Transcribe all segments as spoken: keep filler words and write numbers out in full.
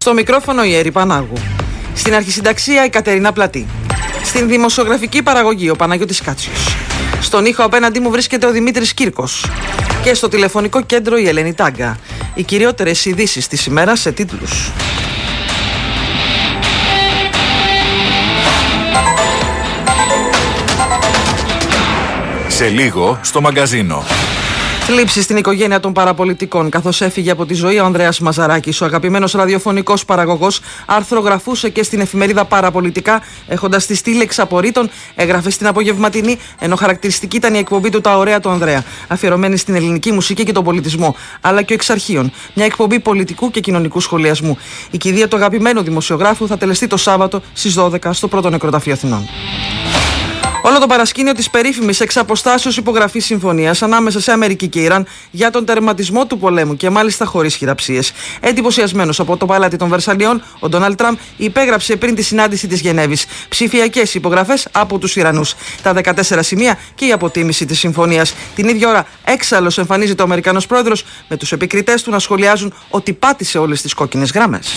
Στο μικρόφωνο η Έρη Πανάγου. Στην αρχισυνταξία η Κατερίνα Πλατή. Στην δημοσιογραφική παραγωγή ο Παναγιώτης Κάτσιος. Στον ήχο απέναντί μου βρίσκεται ο Δημήτρης Κύρκος. Και στο τηλεφωνικό κέντρο η Ελένη Τάγκα. Οι κυριότερες ειδήσεις της ημέρας σε τίτλους. Σε λίγο στο μαγκαζίνο. Θλίψη στην οικογένεια των παραπολιτικών, καθώς έφυγε από τη ζωή ο Ανδρέας Μαζαράκης, ο αγαπημένος ραδιοφωνικός παραγωγός, αρθρογραφούσε και στην εφημερίδα Παραπολιτικά, έχοντας τη στήλη εξαπορρίτων, έγραφε στην απογευματινή, ενώ χαρακτηριστική ήταν η εκπομπή του Τα Ωραία του Ανδρέα, αφιερωμένη στην ελληνική μουσική και τον πολιτισμό, αλλά και ο Εξαρχείων, μια εκπομπή πολιτικού και κοινωνικού σχολιασμού. Η κηδεία του αγαπημένου δημοσιογράφου θα τελεστεί το Σάββατο στις δώδεκα στο Πρώτο Νεκροταφείο Αθηνών. Όλο το παρασκήνιο της περίφημης εξ αποστάσεως υπογραφής συμφωνίας ανάμεσα σε Αμερική και Ιράν για τον τερματισμό του πολέμου και μάλιστα χωρίς χειραψίες. Εντυπωσιασμένος από το παλάτι των Βερσαλιών, ο Ντόναλντ Τραμπ υπέγραψε πριν τη συνάντηση της Γενέβης ψηφιακές υπογραφές από τους Ιρανούς. Τα δεκατέσσερα σημεία και η αποτίμηση της συμφωνίας. Την ίδια ώρα, έξαλλος εμφανίζεται ο Αμερικανός πρόεδρος με τους επικριτές του να σχολιάζουν ότι πάτησε όλες τις κόκκινες γραμμές.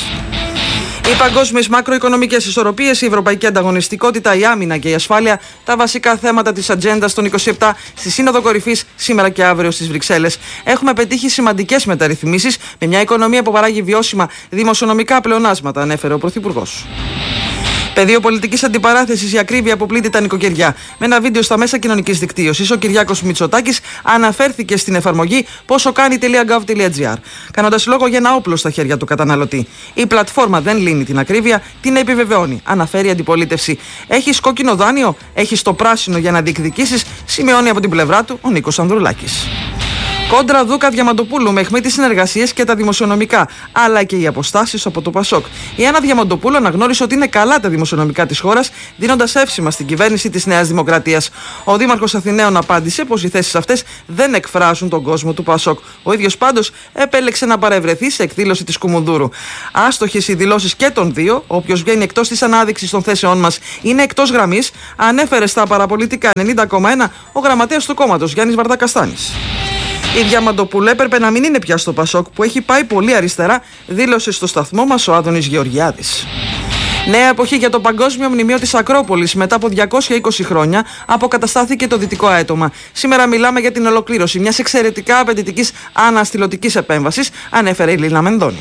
Οι παγκόσμιες μακροοικονομικές ισορροπίες, η ευρωπαϊκή ανταγωνιστικότητα, η άμυνα και η ασφάλεια, τα βασικά θέματα της ατζέντας των είκοσι επτά στη Σύνοδο Κορυφής σήμερα και αύριο στις Βρυξέλλες. Έχουμε πετύχει σημαντικές μεταρρυθμίσεις με μια οικονομία που παράγει βιώσιμα δημοσιονομικά πλεονάσματα, ανέφερε ο Πρωθυπουργός. Πεδίο πολιτικής αντιπαράθεσης, η ακρίβεια που πλήττει τα νοικοκυριά. Με ένα βίντεο στα μέσα κοινωνικής δικτύωσης, ο Κυριάκος Μητσοτάκης αναφέρθηκε στην εφαρμογή πόσο κάνει τελεία γκοβ τελεία τζι άρ, κάνοντας λόγο για ένα όπλο στα χέρια του καταναλωτή. Η πλατφόρμα δεν λύνει την ακρίβεια, την επιβεβαιώνει, αναφέρει η αντιπολίτευση. Έχεις κόκκινο δάνειο, έχεις το πράσινο για να διεκδικήσεις, σημειώνει από την πλευρά του ο Νίκος Ανδρουλάκης. Κόντρα Δούκα Διαμαντοπούλου με αιχμή τις συνεργασίες και τα δημοσιονομικά, αλλά και οι αποστάσεις από το Πασόκ. Η Άννα Διαμαντοπούλου αναγνώρισε ότι είναι καλά τα δημοσιονομικά της χώρας, δίνοντας εύσημα στην κυβέρνηση της Νέας Δημοκρατίας. Ο Δήμαρχος Αθηναίων απάντησε πως οι θέσεις αυτές δεν εκφράζουν τον κόσμο του Πασόκ. Ο ίδιος πάντως επέλεξε να παρευρεθεί σε εκδήλωση της Κουμουνδούρου. Άστοχες οι δηλώσεις και των δύο, όποιος βγαίνει εκτός της ανάδειξης των θέσεών μας είναι εκτός γραμμής, ανέφερε στα Παραπολιτικά ενενήντα κόμμα ένα ο γραμματέας του κόμματος Γιάννης Βαρδακαστάνης. Η Διαμαντοπούλου έπρεπε να μην είναι πια στο Πασόκ που έχει πάει πολύ αριστερά, δήλωσε στο σταθμό μας ο Άδωνης Γεωργιάδης. Νέα εποχή για το Παγκόσμιο Μνημείο της Ακρόπολης. Μετά από διακόσια είκοσι χρόνια αποκαταστάθηκε το δυτικό αέτωμα. Σήμερα μιλάμε για την ολοκλήρωση μιας εξαιρετικά απαιτητικής αναστηλωτικής επέμβασης, ανέφερε η Λίνα Μενδώνη.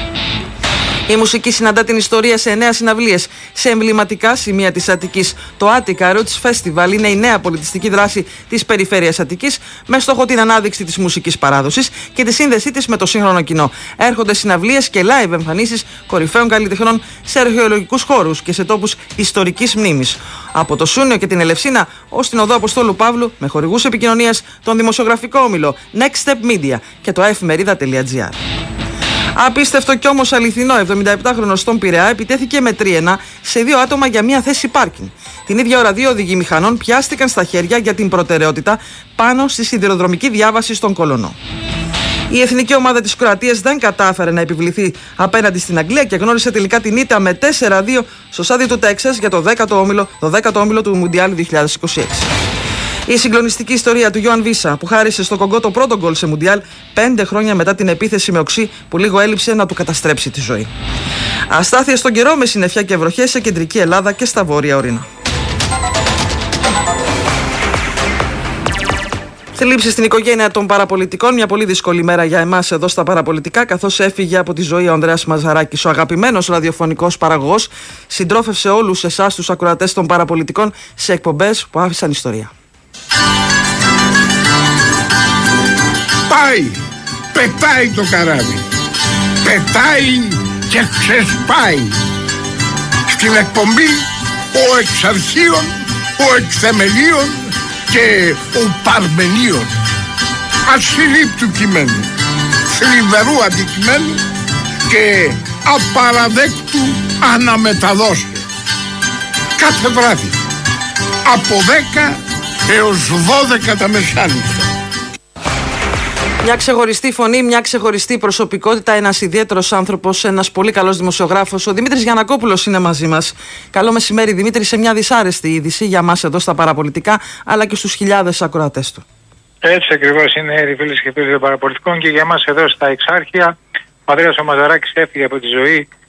Η μουσική συναντά την ιστορία σε εννέα συναυλίες σε εμβληματικά σημεία της Αττικής. Το Attica Roots Festival είναι η νέα πολιτιστική δράση της περιφέρειας Αττικής με στόχο την ανάδειξη της μουσικής παράδοσης και τη σύνδεσή της με το σύγχρονο κοινό. Έρχονται συναυλίες και live εμφανίσεις κορυφαίων καλλιτεχνών σε αρχαιολογικούς χώρους και σε τόπους ιστορικής μνήμης. Από το Σούνιο και την Ελευσίνα ως την οδό Αποστόλου Παύλου με χορηγούς επικοινωνίας τον δημοσιογραφικό όμιλο Next Step Media και το εφημερίδα τελεία τζι άρ. Απίστευτο κι όμως αληθινό, εβδομηνταεπτάχρονος στον Πειραιά επιτέθηκε με τρίαινα σε δύο άτομα για μια θέση πάρκινγκ. Την ίδια ώρα, δύο οδηγοί μηχανών πιάστηκαν στα χέρια για την προτεραιότητα πάνω στη σιδηροδρομική διάβαση στον Κολονό. Η εθνική ομάδα της Κροατίας δεν κατάφερε να επιβληθεί απέναντι στην Αγγλία και γνώρισε τελικά την ήττα με τέσσερα δύο στο στάδιο του Τέξας για το δέκατο όμιλο, το δέκατο όμιλο του Μουντιάλ δύο χιλιάδες είκοσι έξι. Η συγκλονιστική ιστορία του Ιωάν Βίσα που χάρισε στο Κογκό το πρώτο γκολ σε Μουντιάλ πέντε χρόνια μετά την επίθεση με οξύ που λίγο έλειψε να του καταστρέψει τη ζωή. Αστάθεια στον καιρό με συννεφιά και βροχές σε κεντρική Ελλάδα και στα βόρεια ορεινά. Θλίψη στην οικογένεια των παραπολιτικών, μια πολύ δύσκολη μέρα για εμάς εδώ στα Παραπολιτικά, καθώς έφυγε από τη ζωή ο Ανδρέας Μαζαράκης, ο αγαπημένος ραδιοφωνικός παραγωγός, συντρόφευσε όλους εσάς τους ακροατές των Παραπολιτικών σε εκπομπές που άφησαν ιστορία. Πάει, πετάει το καράβι, πετάει και ξεσπάει. Στην εκπομπή ο Εξαρχείων, ο Εκθεμελίων και ο Παρμενίων. Ασύλληπτου κειμένου, θλιβερού αντικειμένου και απαραδέκτου αναμεταδόσεως. Κάθε βράδυ από δέκα έως δώδεκα τα μεσάνυχτα. Μια ξεχωριστή φωνή, μια ξεχωριστή προσωπικότητα, ένας ιδιαίτερος άνθρωπος, ένας πολύ καλός δημοσιογράφος. Ο Δημήτρης Γιαννακόπουλος είναι μαζί μας. Καλό μεσημέρι, Δημήτρη, σε μια δυσάρεστη είδηση για μας εδώ στα Παραπολιτικά, αλλά και στους χιλιάδες ακροατές του. Έτσι ακριβώς είναι, οι φίλοι και φίλοι των Παραπολιτικών, και για εμάς εδώ στα Εξάρχεια. Ο Ανδρέας ο Μαζαράκης έφυγε από τη ζωή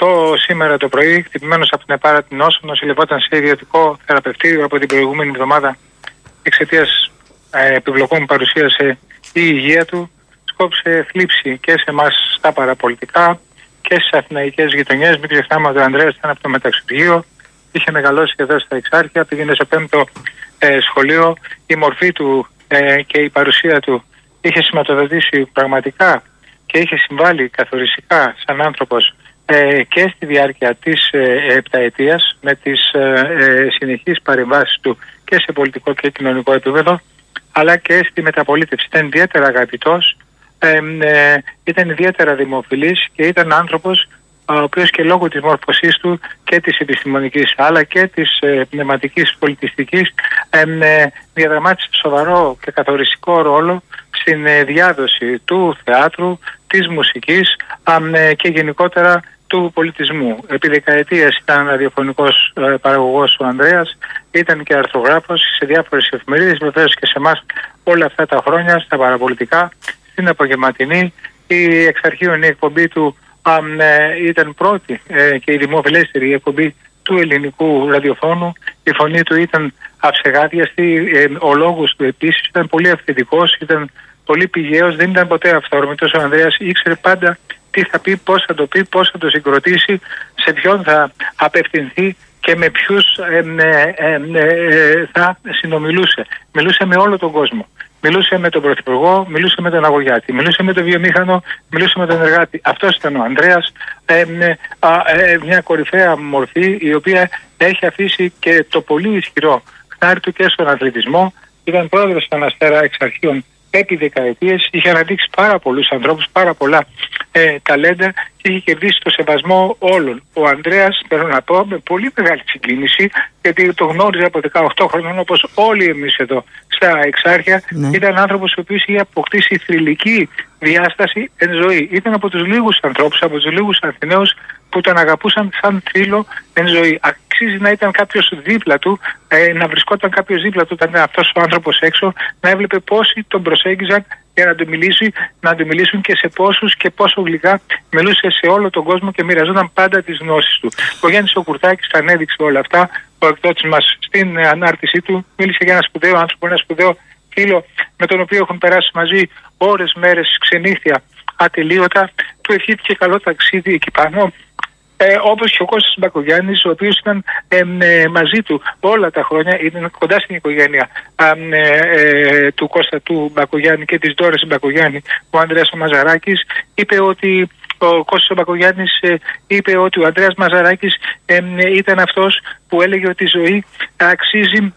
οκτώ σήμερα το πρωί, χτυπημένος από την Επάρα την Όσο, νοσηλευόταν σε ιδιωτικό θεραπευτήριο από την προηγούμενη εβδομάδα εξαιτίας ε, επιβλοκών που παρουσίασε η υγεία του. Σκόψε θλίψη και σε εμάς στα παραπολιτικά και στις αθηναϊκές γειτονιές. Μην ξεχνάμε ότι ο Ανδρέας ήταν από το μεταξυπουργείο, είχε μεγαλώσει εδώ στα Εξάρχεια, πήγαινε σε πέμπτο ε, σχολείο. Η μορφή του ε, και η παρουσία του είχε σηματοδοτήσει πραγματικά και είχε συμβάλει καθοριστικά σαν άνθρωπος ε, και στη διάρκεια της ε, επταετίας με τις ε, ε, συνεχείς παρεμβάσεις του και σε πολιτικό και κοινωνικό επίπεδο, αλλά και στη μεταπολίτευση. Ήταν ιδιαίτερα αγαπητός, ε, ε, ήταν ιδιαίτερα δημοφιλής και ήταν άνθρωπος ο οποίος και λόγω της μόρφωσής του και της επιστημονικής αλλά και της ε, πνευματικής πολιτιστικής ε, ε, διαδραμάτισε σοβαρό και καθοριστικό ρόλο στην ε, διάδοση του θεάτρου, της μουσικής ε, και γενικότερα του πολιτισμού. Επί δεκαετίες ήταν ραδιοφωνικός ε, παραγωγός ο Ανδρέας, ήταν και αρθρογράφος σε διάφορες εφημερίδες, βεβαίως και σε εμάς όλα αυτά τα χρόνια στα παραπολιτικά, στην απογευματινή. Η εξ αρχείων η εκπομπή του Α, ε, ήταν πρώτη ε, και η δημοφιλέστερη εκπομπή του ελληνικού ραδιοφώνου. Η φωνή του ήταν αψεγάδιαστη, ε, ο λόγος του επίσης ήταν πολύ αυθεντικός, ήταν πολύ πηγαίος, δεν ήταν ποτέ αυθόρμητος. Ο Ανδρέας ήξερε πάντα τι θα πει, πώς θα το πει, πώς θα το συγκροτήσει, σε ποιον θα απευθυνθεί και με ποιους ε, ε, ε, ε, θα συνομιλούσε. Μιλούσε με όλο τον κόσμο. Μιλούσε με τον Πρωθυπουργό, μιλούσε με τον αγωγιάτη, μιλούσε με τον βιομήχανο, μιλούσε με τον εργάτη. Αυτός ήταν ο Ανδρέας, ε, ε, ε, μια κορυφαία μορφή η οποία έχει αφήσει και το πολύ ισχυρό χνάρι του και στον αθλητισμό. Ήταν πρόεδρος των Αστέρα εξ αρχείων επί δεκαετίες, είχε αναδείξει πάρα πολλούς ανθρώπους, πάρα πολλά ε, ταλέντα και είχε κερδίσει το σεβασμό όλων. Ο Ανδρέας, θέλω να πω, με πολύ μεγάλη συγκίνηση, γιατί το γνώριζα από δεκαοκτώ χρονών όπως όλοι εμείς εδώ στα Εξάρχεια, ναι. Ήταν άνθρωπος ο οποίος είχε αποκτήσει θρυλική διάσταση εν ζωή. Ήταν από τους λίγους ανθρώπους, από τους λίγους Αθηναίους που τον αγαπούσαν σαν θρύλο εν ζωή. Αξίζει να ήταν κάποιος δίπλα του, ε, να βρισκόταν κάποιος δίπλα του όταν ήταν αυτός ο άνθρωπος έξω, να έβλεπε πόσοι τον προσέγγιζαν για να του μιλήσει, να του μιλήσουν και σε πόσους και πόσο γλυκά μιλούσε σε όλο τον κόσμο και μοιραζόταν πάντα τις γνώσεις του. Ο Γιάννης ο Κουρτάκης τα ανέδειξε όλα αυτά. Ο εκδότης μας στην ανάρτησή του μίλησε για ένα σπουδαίο άνθρωπο, ένα σπουδαίο φίλο με τον οποίο έχουν περάσει μαζί ώρες, μέρες, ξενύχτια ατελείωτα. Του ευχήθηκε καλό ταξίδι εκεί πάνω. Ε, όπως και ο Κώστας Μπακογιάννης, ο οποίος ήταν ε, ε, μαζί του όλα τα χρόνια, ήταν κοντά στην οικογένεια ε, ε, του Κώστα του Μπακογιάννη και της Ντόρας Μπακογιάννη, ο Ανδρέας ο Μαζαράκης, είπε ότι ο Κώστας ο Μπακογιάννης ε, είπε ότι ο Ανδρέας Μαζαράκης ε, ε, ήταν αυτός που έλεγε ότι η ζωή αξίζει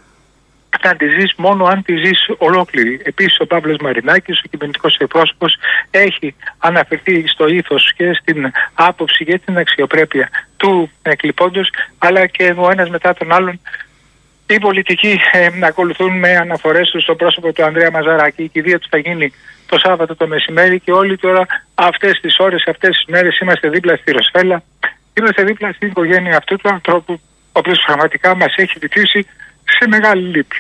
να τη ζεις μόνο αν τη ζεις ολόκληρη. Επίσης ο Παύλος Μαρινάκης, ο κυβερνητικός εκπρόσωπος, έχει αναφερθεί στο ήθος και στην άποψη και την αξιοπρέπεια του εκλειπώντος, αλλά και ο ένας μετά τον άλλον οι πολιτικοί ε, να ακολουθούν με αναφορές τους στο πρόσωπο του Ανδρέα Μαζαράκη. Η κηδεία του θα γίνει το Σάββατο το μεσημέρι και όλοι τώρα αυτές τις ώρες, αυτές τις μέρες είμαστε δίπλα στη Ροσφέλα, είμαστε δίπλα στην οικογένεια αυτού του ανθρώπου, ο οποίος πραγματικά μας έχει βυθίσει σε μεγάλη λύπη.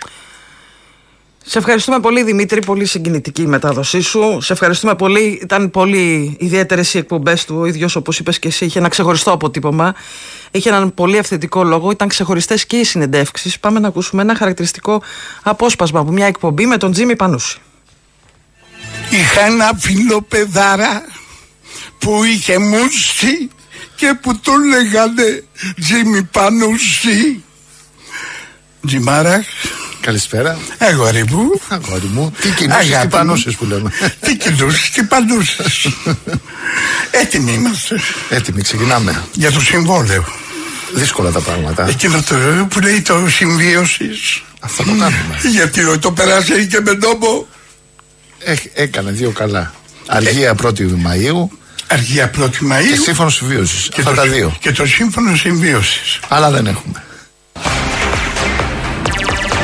Σε ευχαριστούμε πολύ, Δημήτρη, πολύ συγκινητική η μετάδοσή σου. Σε ευχαριστούμε πολύ, ήταν πολύ ιδιαίτερες οι εκπομπές του. Ο ίδιος, όπως είπες και εσύ, είχε ένα ξεχωριστό αποτύπωμα. Είχε έναν πολύ αυθεντικό λόγο, ήταν ξεχωριστές και οι συνεντεύξεις. Πάμε να ακούσουμε ένα χαρακτηριστικό απόσπασμα από μια εκπομπή με τον Τζίμι Πανούση. Είχα ένα φίλο παιδάρα που είχε μουσι και που το λέγανε Τζίμι Πανούση. Τζιμάρα. Καλησπέρα. Αγόρι μου. Αγόρι μου. Τι κοινώσεις, τι πανούσες που λέμε. Τι κοινώσεις, τι πανούσες. Έτοιμοι είμαστε. Έτοιμοι, ξεκινάμε. Για το συμβόλαιο. Δύσκολα τα πράγματα. Εκείνο το που λέει το συμβίωσης. Αυτό το κάνουμε. Γιατί το περάσει και με τόπο. Έκανε δύο καλά. Αργία πρώτη Μαΐου. Αργία πρώτη Μαΐου. Και σύμφωνο συμβίωσης. Αυτά τα δύο. Και το σύμφωνο συμβίωσης. Αλλά δεν έχουμε.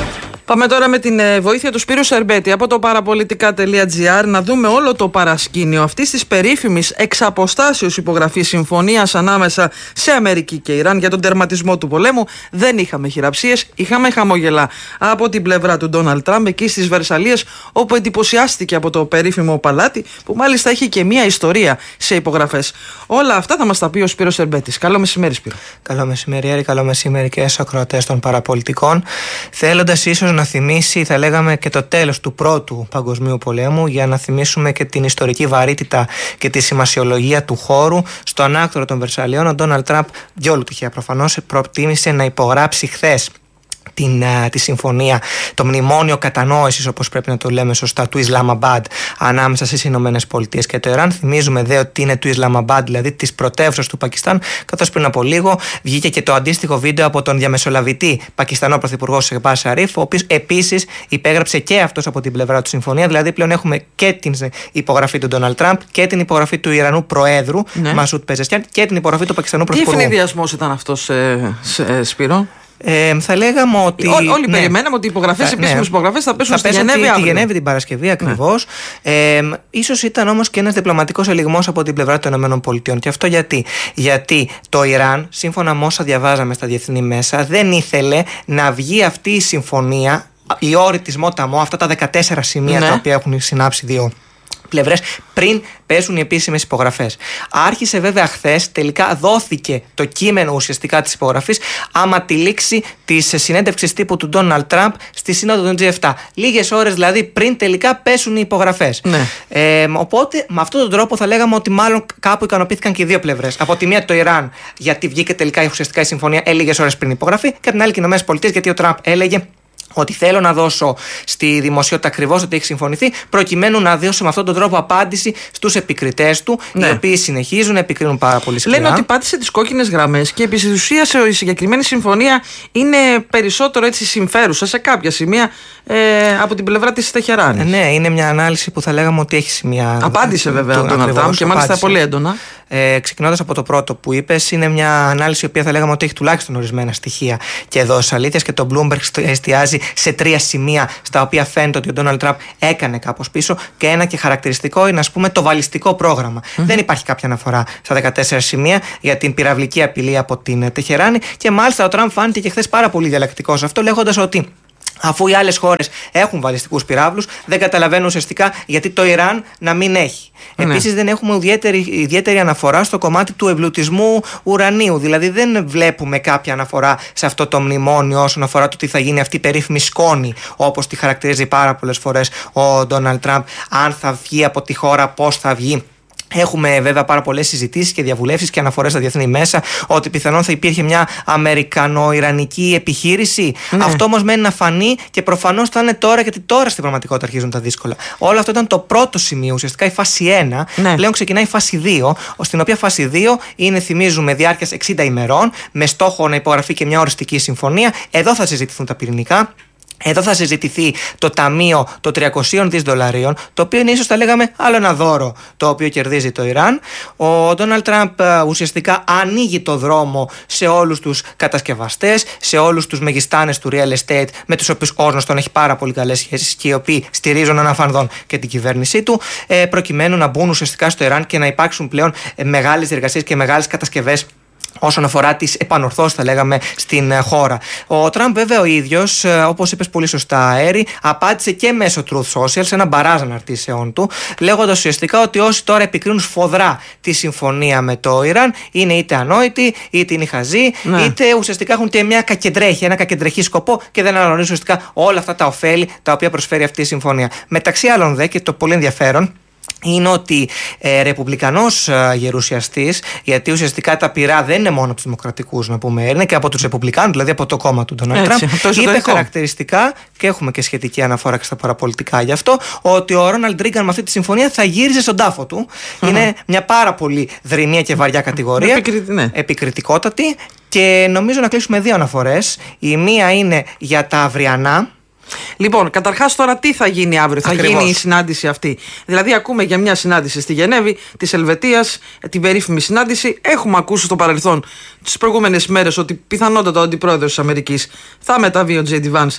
Πάμε τώρα με την βοήθεια του Σπύρου Σερμπέτη από το παραπολιτικά τελεία τζι άρ να δούμε όλο το παρασκήνιο αυτής της περίφημης εξ αποστάσεως υπογραφής συμφωνίας ανάμεσα σε Αμερική και Ιράν για τον τερματισμό του πολέμου. Δεν είχαμε χειραψίες, είχαμε χαμόγελα από την πλευρά του Ντόναλντ Τραμπ εκεί στις Βερσαλίες, όπου εντυπωσιάστηκε από το περίφημο παλάτι, που μάλιστα έχει και μία ιστορία σε υπογραφές. Όλα αυτά θα μας τα πει ο Σπύρος Σερμπέτης. Καλό μεσημέρι, Σπύρο. Καλό μεσημέρι, Έρη. Καλό μεσημέρι και στους ακροατές των παραπολιτικών. Θέλοντας ίσως να θυμίσει, θα λέγαμε, και το τέλος του πρώτου παγκοσμίου πολέμου, για να θυμίσουμε και την ιστορική βαρύτητα και τη σημασιολογία του χώρου. Στο ανάκτορο των Βερσαλιών, ο Ντόναλντ Τραμπ, διόλου τυχαία προφανώς, προτίμησε να υπογράψει χθες Την, uh, τη συμφωνία, το μνημόνιο κατανόησης, όπως πρέπει να το λέμε σωστά, του Ισλαμαμπάντ ανάμεσα στις Ηνωμένες Πολιτείες και το Ιράν. Θυμίζουμε δε ότι είναι του Ισλαμαμπάντ, δηλαδή της πρωτεύουσας του Πακιστάν, καθώς πριν από λίγο βγήκε και το αντίστοιχο βίντεο από τον διαμεσολαβητή Πακιστανό Πρωθυπουργό Σεχμπάζ Σαρίφ, ο οποίος επίσης υπέγραψε και αυτός από την πλευρά του συμφωνία. Δηλαδή πλέον έχουμε και την υπογραφή του Ντόναλντ Τραμπ και την υπογραφή του Ιρανού Προέδρου, ναι, Μασούτ Πεζεσκιάν, και την υπογραφή του Πακιστανού Πρωθυπουργού. Τι ευνηδιασμός ήταν αυτός, ε, ε, Σπύρο? Ε, θα λέγαμε ότι. Ό, όλοι ναι, περιμέναμε ότι οι υπογραφές, οι επίσημες υπογραφές θα πέσουν θα στη Γενέβη αύριο. Τη Γενέβη την Παρασκευή ακριβώς. Ναι. Ε, ίσως ήταν όμως και ένας διπλωματικός ελιγμός από την πλευρά των ΗΠΑ. Και αυτό γιατί? Γιατί το Ιράν, σύμφωνα με όσα διαβάζαμε στα διεθνή μέσα, δεν ήθελε να βγει αυτή η συμφωνία, η όρη της Μόταμο, αυτά τα δεκατέσσερα σημεία, ναι, τα οποία έχουν συνάψει δύο πλευρές, πριν πέσουν οι επίσημες υπογραφές. Άρχισε βέβαια χθες, τελικά δόθηκε το κείμενο ουσιαστικά της υπογραφής, άμα τη λήξη της συνέντευξης τύπου του Ντόναλντ Τραμπ στη Σύνοδο των τζι επτά. Λίγες ώρες δηλαδή πριν τελικά πέσουν οι υπογραφές. Ναι. Ε, οπότε με αυτόν τον τρόπο θα λέγαμε ότι μάλλον κάπου ικανοποιήθηκαν και οι δύο πλευρές. Από τη μία το Ιράν, γιατί βγήκε τελικά ουσιαστικά η συμφωνία ε, λίγες ώρες πριν υπογραφή, και από την άλλη και οι Ηνωμένες Πολιτείες, γιατί ο Τραμπ έλεγε ότι θέλω να δώσω στη δημοσιότητα ακριβώς ότι έχει συμφωνηθεί, προκειμένου να δώσω με αυτόν τον τρόπο απάντηση στους επικριτές του, ναι, οι οποίοι συνεχίζουν να επικρίνουν πάρα πολύ σκληρά. Λένε ότι πάτησε τις κόκκινες γραμμές και επί της ουσίας η συγκεκριμένη συμφωνία είναι περισσότερο έτσι συμφέρουσα σε κάποια σημεία ε, από την πλευρά της Τεχεράνης. Ναι, είναι μια ανάλυση που θα λέγαμε ότι έχει σημεία. Απάντησε βέβαια ο Ντόναλντ Τραμπ και μάλιστα πολύ έντονα. Ε, Ξεκινώντας από το πρώτο που είπες, είναι μια ανάλυση η οποία θα λέγαμε ότι έχει τουλάχιστον ορισμένα στοιχεία και δόσεις αλήθειας, και το Bloomberg εστιάζει σε τρία σημεία στα οποία φαίνεται ότι ο Ντόναλντ Τραμπ έκανε κάπως πίσω, και ένα και χαρακτηριστικό είναι, ας πούμε, το βαλιστικό πρόγραμμα. Mm-hmm. Δεν υπάρχει κάποια αναφορά στα δεκατέσσερα σημεία για την πυραυλική απειλή από την Τεχεράνη, και μάλιστα ο Τραμπ φάνηκε και χθες πάρα πολύ διαλλακτικός σε αυτό, λέγοντας ότι αφού οι άλλες χώρες έχουν βαλιστικούς πυράβλους, δεν καταλαβαίνουν ουσιαστικά γιατί το Ιράν να μην έχει. Ναι. Επίσης, δεν έχουμε ιδιαίτερη, ιδιαίτερη αναφορά στο κομμάτι του εμπλουτισμού ουρανίου. Δηλαδή, δεν βλέπουμε κάποια αναφορά σε αυτό το μνημόνιο όσον αφορά το τι θα γίνει αυτή η περίφημη σκόνη, όπως τη χαρακτηρίζει πάρα πολλές φορές ο Ντόναλντ Τραμπ. Αν θα βγει από τη χώρα, πώς θα βγει. Έχουμε βέβαια πάρα πολλές συζητήσεις και διαβουλεύσεις και αναφορές στα διεθνή μέσα ότι πιθανόν θα υπήρχε μια αμερικανο-ιρανική επιχείρηση. Ναι. Αυτό όμως μένει να φανεί, και προφανώς θα είναι τώρα, γιατί τώρα στην πραγματικότητα αρχίζουν τα δύσκολα. Όλο αυτό ήταν το πρώτο σημείο, ουσιαστικά η φάση ένα. Ναι. Πλέον ξεκινάει η φάση δύο, στην οποία φάση δύο είναι, θυμίζουμε, διάρκειας εξήντα ημερών, με στόχο να υπογραφεί και μια οριστική συμφωνία. Εδώ θα συζητηθούν τα πυρηνικά. Εδώ θα συζητηθεί το ταμείο των τριακοσίων δισεκατομμυρίων δολαρίων, το οποίο είναι ίσως, θα λέγαμε, άλλο ένα δώρο το οποίο κερδίζει το Ιράν. Ο Ντόναλντ Τραμπ ουσιαστικά ανοίγει το δρόμο σε όλους τους κατασκευαστές, σε όλους τους μεγιστάνες του real estate, με τους οποίους ο γνωστόν έχει πάρα πολύ καλές σχέσεις και οι οποίοι στηρίζουν αναφανδόν και την κυβέρνησή του, προκειμένου να μπουν ουσιαστικά στο Ιράν και να υπάρξουν πλέον μεγάλες εργασίες και μεγάλες κατασκευές όσον αφορά τις επανορθώσεις, θα λέγαμε, στην χώρα. Ο Τραμπ, βέβαια, ο ίδιος, όπως είπες πολύ σωστά, Αέρη, απάντησε και μέσω Truth Social σε ένα μπαράζ αναρτήσεών του, λέγοντας ουσιαστικά ότι όσοι τώρα επικρίνουν σφοδρά τη συμφωνία με το Ιράν είναι είτε ανόητοι, είτε είναι χαζοί, ναι, είτε ουσιαστικά έχουν και μια κακεντρέχη, ένα κακεντρεχή σκοπό, και δεν αναγνωρίζουν ουσιαστικά όλα αυτά τα ωφέλη τα οποία προσφέρει αυτή η συμφωνία. Μεταξύ άλλων, δε, και το πολύ ενδιαφέρον είναι ότι ε, ρεπουμπλικανός ε, γερουσιαστής, γιατί ουσιαστικά τα πυρά δεν είναι μόνο από τους δημοκρατικούς, να πούμε, είναι και από τους ρεπουμπλικάνους, δηλαδή από το κόμμα του Ντόναλντ Τραμπ, είπε χαρακτηριστικά, και έχουμε και σχετική αναφορά και στα παραπολιτικά γι' αυτό, ότι ο Ρόναλντ Ρίγκαν με αυτή τη συμφωνία θα γύριζε στον τάφο του. Mm-hmm. Είναι μια πάρα πολύ δρυμία και βαριά κατηγορία, Επικρι... ναι. επικριτικότατη, και νομίζω να κλείσουμε δύο αναφορές. Η μία είναι για τα αυριανά. Λοιπόν, καταρχάς τώρα τι θα γίνει αύριο? Ακριβώς. Θα γίνει η συνάντηση αυτή. Δηλαδή, ακούμε για μια συνάντηση στη Γενέβη της Ελβετίας, την περίφημη συνάντηση. Έχουμε ακούσει στο παρελθόν τις προηγούμενες μέρες ότι πιθανότατα ο αντιπρόεδρος της Αμερικής θα μεταβεί, ο Τζέι ντι Vance,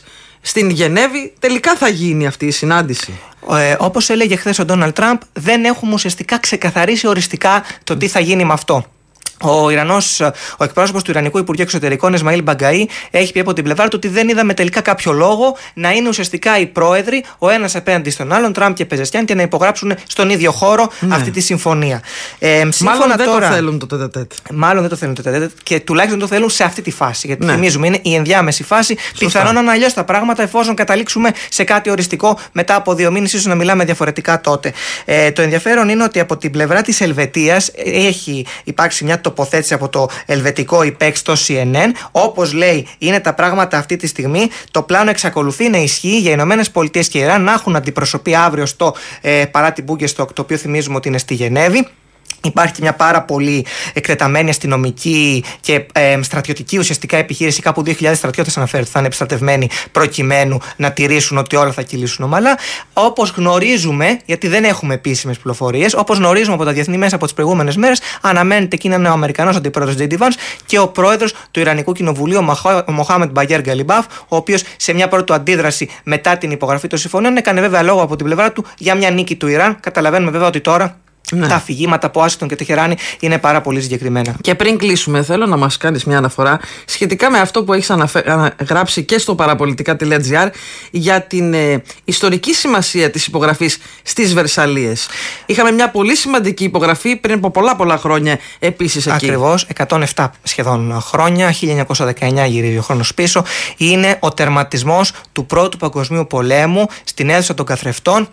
στην Γενέβη. Τελικά θα γίνει αυτή η συνάντηση. Ε, όπως έλεγε χθες ο Ντόναλντ Τραμπ, δεν έχουμε ουσιαστικά ξεκαθαρίσει οριστικά το τι θα γίνει με αυτό. Ο Ιρανός, ο εκπρόσωπος του Ιρανικού Υπουργείου Εξωτερικών, Ισμαήλ Μπαγκαή, έχει πει από την πλευρά του ότι δεν είδαμε τελικά κάποιο λόγο να είναι ουσιαστικά οι πρόεδροι, ο ένας απέναντι στον άλλον, Τραμπ και Πεζεσιάν, και να υπογράψουν στον ίδιο χώρο ναι. αυτή τη συμφωνία. Ε, μάλλον δεν τώρα, το θέλουν το τετετέτ. Μάλλον δεν το θέλουν το τετετέτ και τουλάχιστον το θέλουν σε αυτή τη φάση. Γιατί ναι. θυμίζουμε, είναι η ενδιάμεση φάση. Πιθανόν να είναι αλλιώς τα πράγματα εφόσον καταλήξουμε σε κάτι οριστικό μετά από δύο μήνες, ίσως να μιλάμε διαφορετικά τότε. Ε, το ενδιαφέρον είναι ότι από την πλευρά της Ελβετίας έχει υπάρξει μια τοποθέτηση από το ελβετικό ΙΠΕΚ στο σι εν εν. Όπως λέει, είναι τα πράγματα αυτή τη στιγμή. Το πλάνο εξακολουθεί να ισχύει για Ηνωμένες Πολιτείες και Ιράν να έχουν αντιπροσωπεία αύριο στο ε, παράτι Μπούγκεστοκ, το οποίο θυμίζουμε ότι είναι στη Γενέβη. Υπάρχει μια πάρα πολύ εκτεταμένη αστυνομική και ε, στρατιωτική ουσιαστικά επιχείρηση. Κάπου δύο χιλιάδες στρατιώτες αναφέρεται θα είναι επιστρατευμένοι προκειμένου να τηρήσουν ότι όλα θα κυλήσουν ομαλά. Όπως γνωρίζουμε, γιατί δεν έχουμε επίσημες πληροφορίες, όπως γνωρίζουμε από τα διεθνή μέσα από τις προηγούμενες μέρες, αναμένεται εκεί να είναι ο Αμερικανός αντιπρόεδρος τζέι ντι Vance και ο πρόεδρος του Ιρανικού Κοινοβουλίου, ο Μοχάμεντ Μπαγέρ Γκαλιμπάφ, ο οποίος σε μια πρώτη του αντίδραση μετά την υπογραφή των συμφωνίων έκανε βέβαια λόγο από την πλευρά του για μια νίκη του Ιράν. Καταλαβαίνουμε βέβαια ότι τώρα. Ναι. Τα αφηγήματα από Ουάσιγκτον και Τεχεράνη είναι πάρα πολύ συγκεκριμένα. Και πριν κλείσουμε, θέλω να μας κάνεις μια αναφορά σχετικά με αυτό που έχεις αναφε... γράψει και στο παραπολιτικά τελεία τζι άρ για την ε, ιστορική σημασία της υπογραφής στις Βερσαλλίες. Είχαμε μια πολύ σημαντική υπογραφή πριν από πολλά πολλά χρόνια επίσης εκεί. Ακριβώς, εκατόν επτά σχεδόν χρόνια, χίλια εννιακόσια δεκαεννιά γυρίζει ο χρόνος πίσω. Είναι ο τερματισμός του Πρώτου Παγκοσμίου Πολέμου στην αίθουσα των καθρεφτών.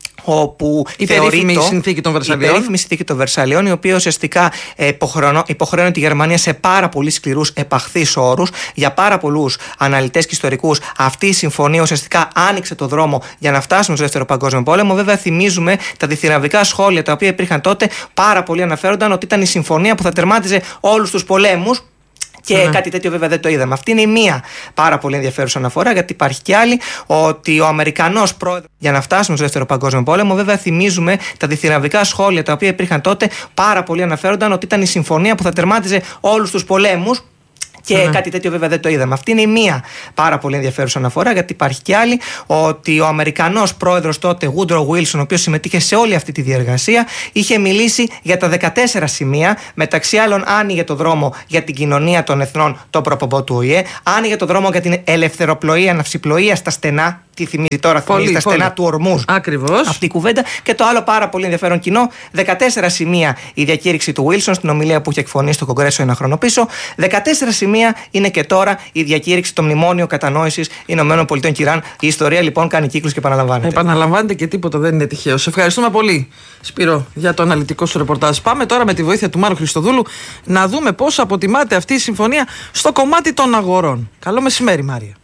Όπου η περίφημη συνθήκη των Βερσαλλιών. Η περίφημη συνθήκη των Βερσαλλιών, η οποία ουσιαστικά υποχρεώνει τη Γερμανία σε πάρα πολύ σκληρούς επαχθείς όρους. Για πάρα πολλούς αναλυτές και ιστορικούς, αυτή η συμφωνία ουσιαστικά άνοιξε το δρόμο για να φτάσουμε στο Δεύτερο Παγκόσμιο Πόλεμο. Βέβαια, θυμίζουμε τα διθυραβικά σχόλια τα οποία υπήρχαν τότε. Πάρα πολλοί αναφέρονταν ότι ήταν η συμφωνία που θα τερμάτιζε όλους τους πολέμους. Και ναι. κάτι τέτοιο βέβαια δεν το είδαμε. Αυτή είναι η μία πάρα πολύ ενδιαφέρουσα αναφορά, γιατί υπάρχει και άλλη, ότι ο Αμερικανός πρόεδρος, για να φτάσουμε στο Δεύτερο Παγκόσμιο Πόλεμο, βέβαια θυμίζουμε τα διθυραβικά σχόλια τα οποία υπήρχαν τότε, πάρα πολλοί αναφέρονταν ότι ήταν η συμφωνία που θα τερμάτιζε όλους τους πολέμους. Και ναι. κάτι τέτοιο βέβαια δεν το είδαμε. Αυτή είναι η μία πάρα πολύ ενδιαφέρουσα αναφορά, γιατί υπάρχει και άλλη, ότι ο Αμερικανός πρόεδρος τότε, Woodrow Wilson, ο οποίος συμμετείχε σε όλη αυτή τη διεργασία, είχε μιλήσει για τα δεκατέσσερα σημεία, μεταξύ άλλων άνοιγε το δρόμο για την κοινωνία των εθνών, το προποπό του Ο Η Ε, άνοιγε το δρόμο για την ελευθεροπλοεία, ναυσιπλοεία στα στενά. Τι θυμίζει τώρα, θυμίζει τα στενά του Ορμούζ. Ακριβώς. Αυτή η κουβέντα. Και το άλλο πάρα πολύ ενδιαφέρον κοινό, δεκατέσσερα σημεία η διακήρυξη του Wilson στην ομιλία που είχε εκφωνήσει στο Κογκρέσο ένα χρόνο πίσω. δεκατέσσερα σημεία είναι και τώρα η διακήρυξη, το μνημόνιο κατανόησης Ηνωμένων Πολιτειών και Ιράν. Η ιστορία λοιπόν κάνει κύκλους και επαναλαμβάνεται. Επαναλαμβάνεται και τίποτα δεν είναι τυχαίο. Σε ευχαριστούμε πολύ, Σπύρο, για το αναλυτικό σου ρεπορτάζ. Πάμε τώρα με τη βοήθεια του Μάρου Χριστοδούλου να δούμε πώς αποτιμάται αυτή η συμφωνία στο κομμάτι των αγορών. Καλό μεσημέρι, Μάρια.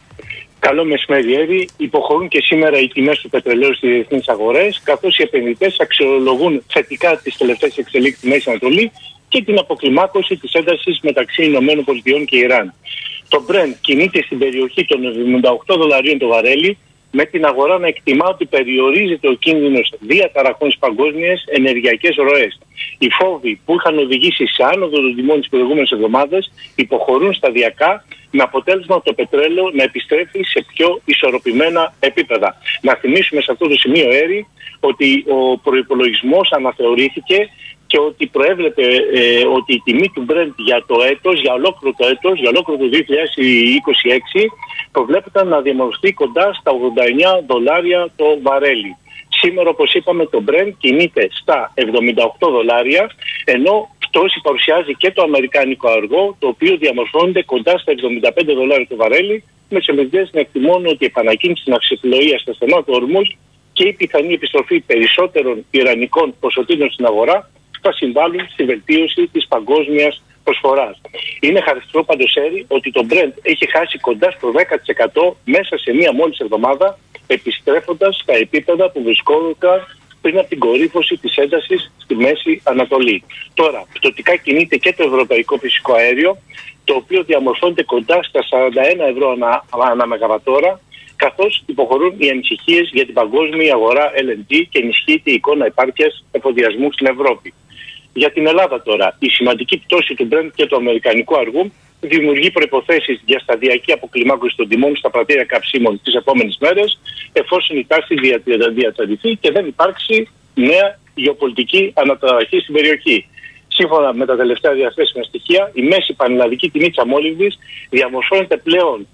Καλό μεσημέρι, Εύη. Υποχωρούν και σήμερα οι τιμές του πετρελαίου στις διεθνείς αγορές, καθώς οι επενδυτές αξιολογούν θετικά τις τελευταίες εξελίξεις στη Μέση Ανατολή και την αποκλιμάκωση της έντασης μεταξύ Ηνωμένων Πολιτειών και Ιράν. Το Brent κινείται στην περιοχή των εβδομήντα οκτώ δολαρίων το βαρέλι, με την αγορά να εκτιμά ότι περιορίζεται ο κίνδυνος διαταραχών στις παγκόσμιες ενεργειακές ροές. Οι φόβοι που είχαν οδηγήσει σε άνοδο των τιμών τις προηγούμενες εβδομάδες υποχωρούν σταδιακά, με αποτέλεσμα το πετρέλαιο να επιστρέφει σε πιο ισορροπημένα επίπεδα. Να θυμίσουμε σε αυτό το σημείο, Έρη, ότι ο προϋπολογισμός αναθεωρήθηκε και ότι προέβλεπε ε, ότι η τιμή του Brent για το έτος, για ολόκληρο το έτος, για ολόκληρο το δύο χιλιάδες είκοσι έξι, προβλέπεται να διαμορφωθεί κοντά στα ογδόντα εννιά δολάρια το βαρέλι. Σήμερα, όπως είπαμε, το Brent κινείται στα εβδομήντα οκτώ δολάρια, ενώ πτώση παρουσιάζει και το αμερικάνικο αργό, το οποίο διαμορφώνεται κοντά στα εβδομήντα πέντε δολάρια το βαρέλι, με τις επενδυτές να εκτιμώνουν ότι η επανακίνηση της ναυσιπλοείας στα στενά του Ορμούζ και η πιθανή επιστροφή περισσότερων ιρανικών ποσοτήτων στην αγορά θα συμβάλλουν στη βελτίωση της παγκόσμιας προσφοράς. Είναι χαρακτηριστικό πάντως, Έρη, ότι το Brent έχει χάσει κοντά στο δέκα τοις εκατό μέσα σε μία μόλις εβδομάδα, επιστρέφοντας στα επίπεδα που βρισκόταν πριν από την κορύφωση της έντασης στη Μέση Ανατολή. Τώρα, πτωτικά κινείται και το ευρωπαϊκό φυσικό αέριο, το οποίο διαμορφώνεται κοντά στα σαράντα ένα ευρώ ανά, ανά μεγαβατόρα, καθώς υποχωρούν οι ανησυχίες για την παγκόσμια αγορά ελ εν τζι και ενισχύεται η εικόνα επάρκειας εφοδιασμού στην Ευρώπη. Για την Ελλάδα τώρα, η σημαντική πτώση του Brent και του αμερικανικού αργού δημιουργεί προϋποθέσεις για σταδιακή αποκλιμάκωση των τιμών στα πρατήρια καυσίμων τις επόμενες μέρες, εφόσον η τάση διατηρηθεί και δεν υπάρξει νέα γεωπολιτική αναταραχή στην περιοχή. Σύμφωνα με τα τελευταία διαθέσιμα στοιχεία, η μέση πανελλαδική τιμή της αμόλυβδης διαμορφώνεται πλέον